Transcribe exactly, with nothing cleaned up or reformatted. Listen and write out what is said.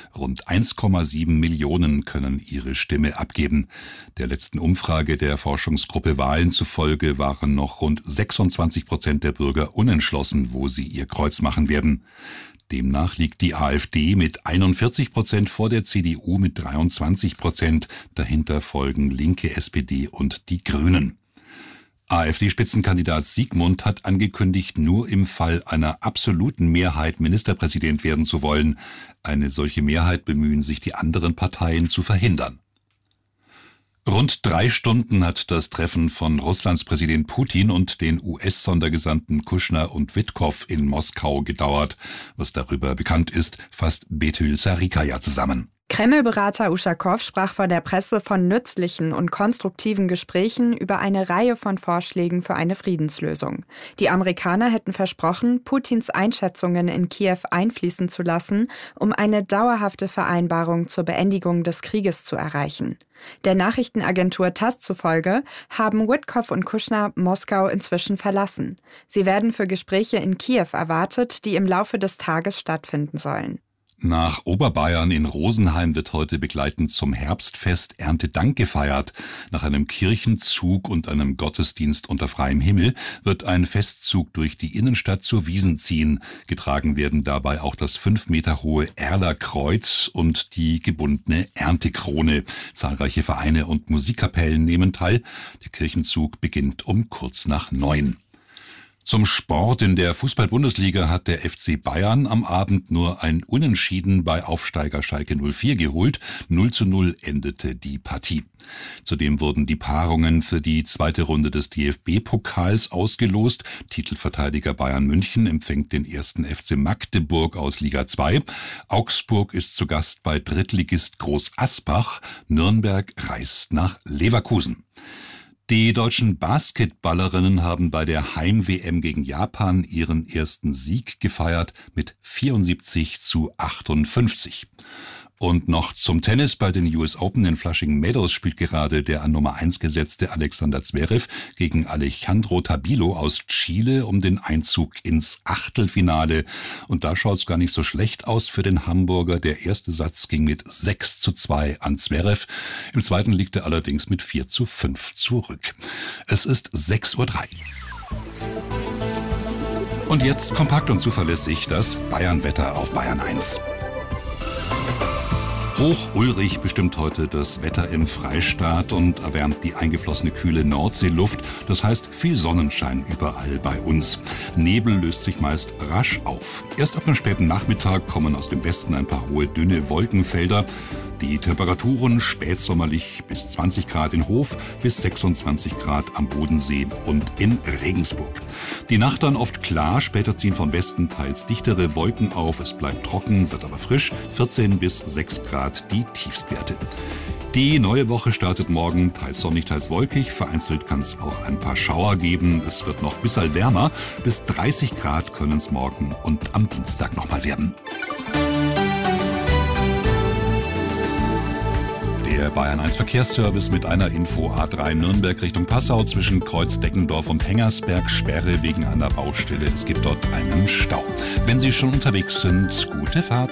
Rund eins Komma sieben Millionen können ihre Stimme abgeben. Der letzten Umfrage der Forschungsgruppe Wahlen zufolge waren noch rund sechsundzwanzig Prozent der Bürger unentschlossen, wo sie ihr Kreuz machen werden. Demnach liegt die AfD mit einundvierzig Prozent vor der C D U mit dreiundzwanzig Prozent. Dahinter folgen Linke, S P D und die Grünen. AfD-Spitzenkandidat Siegmund hat angekündigt, nur im Fall einer absoluten Mehrheit Ministerpräsident werden zu wollen. Eine solche Mehrheit bemühen sich die anderen Parteien zu verhindern. Rund drei Stunden hat das Treffen von Russlands Präsident Putin und den U S-Sondergesandten Kushner und Witkow in Moskau gedauert. Was darüber bekannt ist, fasst Betül Sarikaya zusammen. Kreml-Berater Uschakow sprach vor der Presse von nützlichen und konstruktiven Gesprächen über eine Reihe von Vorschlägen für eine Friedenslösung. Die Amerikaner hätten versprochen, Putins Einschätzungen in Kiew einfließen zu lassen, um eine dauerhafte Vereinbarung zur Beendigung des Krieges zu erreichen. Der Nachrichtenagentur TASS zufolge haben Witkow und Kushner Moskau inzwischen verlassen. Sie werden für Gespräche in Kiew erwartet, die im Laufe des Tages stattfinden sollen. Nach Oberbayern in Rosenheim wird heute begleitend zum Herbstfest Erntedank gefeiert. Nach einem Kirchenzug und einem Gottesdienst unter freiem Himmel wird ein Festzug durch die Innenstadt zur Wiesn ziehen. Getragen werden dabei auch das fünf Meter hohe Erler Kreuz und die gebundene Erntekrone. Zahlreiche Vereine und Musikkapellen nehmen teil. Der Kirchenzug beginnt um kurz nach neun. Zum Sport: In der Fußball-Bundesliga hat der F C Bayern am Abend nur ein Unentschieden bei Aufsteiger Schalke null vier geholt. null zu null endete die Partie. Zudem wurden die Paarungen für die zweite Runde des D F B-Pokals ausgelost. Titelverteidiger Bayern München empfängt den ersten F C Magdeburg aus Liga zwei. Augsburg ist zu Gast bei Drittligist Groß Asbach. Nürnberg reist nach Leverkusen. Die deutschen Basketballerinnen haben bei der Heim-W M gegen Japan ihren ersten Sieg gefeiert mit vierundsiebzig zu achtundfünfzig. Und noch zum Tennis. Bei den U S Open in Flushing Meadows spielt gerade der an Nummer eins gesetzte Alexander Zverev gegen Alejandro Tabilo aus Chile um den Einzug ins Achtelfinale. Und da schaut's gar nicht so schlecht aus für den Hamburger. Der erste Satz ging mit sechs zu zwei an Zverev. Im zweiten liegt er allerdings mit vier zu fünf zurück. Es ist sechs Uhr drei. Und jetzt kompakt und zuverlässig das Bayern-Wetter auf Bayern eins. Hoch Ulrich bestimmt heute das Wetter im Freistaat und erwärmt die eingeflossene kühle Nordseeluft. Das heißt viel Sonnenschein überall bei uns. Nebel löst sich meist rasch auf. Erst ab dem späten Nachmittag kommen aus dem Westen ein paar hohe, dünne Wolkenfelder. Die Temperaturen spätsommerlich bis zwanzig Grad in Hof, bis sechsundzwanzig Grad am Bodensee und in Regensburg. Die Nacht dann oft klar, später ziehen von Westen teils dichtere Wolken auf. Es bleibt trocken, wird aber frisch, vierzehn bis sechs Grad die Tiefstwerte. Die neue Woche startet morgen, teils sonnig, teils wolkig. Vereinzelt kann es auch ein paar Schauer geben. Es wird noch bisschen wärmer. Bis dreißig Grad können es morgen und am Dienstag nochmal werden. Der Bayern eins Verkehrsservice mit einer Info: A drei Nürnberg Richtung Passau zwischen Kreuz-Deckendorf und Hengersberg, Sperre wegen einer Baustelle. Es gibt dort einen Stau. Wenn Sie schon unterwegs sind, gute Fahrt.